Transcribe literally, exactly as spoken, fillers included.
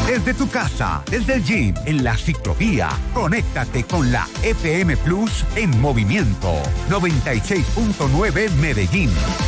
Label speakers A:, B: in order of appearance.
A: Desde tu casa, desde el gym, en la ciclovía, conéctate con la F M Plus en movimiento. noventa y seis punto nueve Medellín.